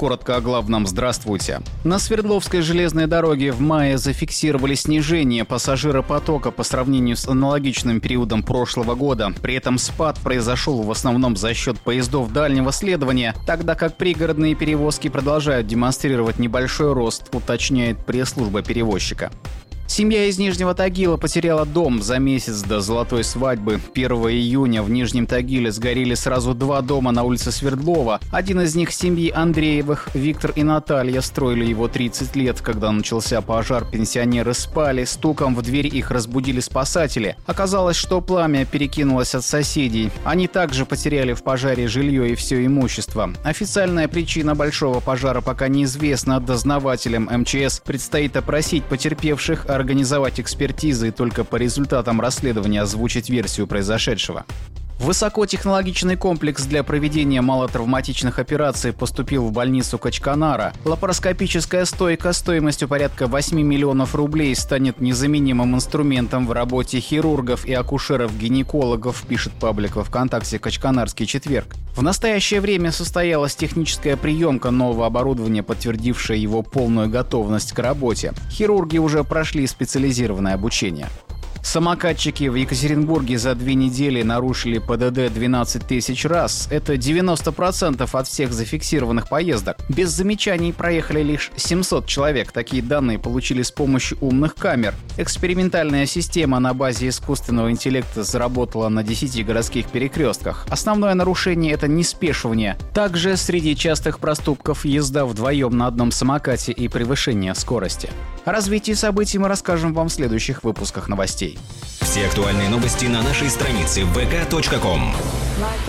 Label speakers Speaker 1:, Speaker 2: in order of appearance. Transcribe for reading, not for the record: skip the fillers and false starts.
Speaker 1: Коротко о главном. Здравствуйте. На Свердловской железной дороге в мае зафиксировали снижение пассажиропотока по сравнению с аналогичным периодом прошлого года. При этом спад произошел в основном за счет поездов дальнего следования, тогда как пригородные перевозки продолжают демонстрировать небольшой рост, уточняет пресс-служба перевозчика. Семья из Нижнего Тагила потеряла дом за месяц до золотой свадьбы. 1 июня в Нижнем Тагиле сгорели сразу 2 дома на улице Свердлова. Один из них семьи Андреевых. Виктор и Наталья строили его 30 лет. Когда начался пожар, пенсионеры спали. Стуком в дверь их разбудили спасатели. Оказалось, что пламя перекинулось от соседей. Они также потеряли в пожаре жилье и все имущество. Официальная причина большого пожара пока неизвестна. Дознавателям МЧС предстоит опросить потерпевших, организовать экспертизы и только по результатам расследования озвучить версию произошедшего. Высокотехнологичный комплекс для проведения малотравматичных операций поступил в больницу Качканара. Лапароскопическая стойка стоимостью порядка 8 миллионов рублей станет незаменимым инструментом в работе хирургов и акушеров-гинекологов, пишет паблик во ВКонтакте «Качканарский четверг». В настоящее время состоялась техническая приемка нового оборудования, подтвердившая его полную готовность к работе. Хирурги уже прошли специализированное обучение. Самокатчики в Екатеринбурге за 2 недели нарушили ПДД 12 тысяч раз. Это 90% от всех зафиксированных поездок. Без замечаний проехали лишь 700 человек. Такие данные получили с помощью умных камер. Экспериментальная система на базе искусственного интеллекта заработала на 10 городских перекрестках. Основное нарушение – это неспешивание. Также среди частых проступков езда вдвоем на одном самокате и превышение скорости. О развитии событий мы расскажем вам в следующих выпусках новостей.
Speaker 2: Все актуальные новости на нашей странице vk.com.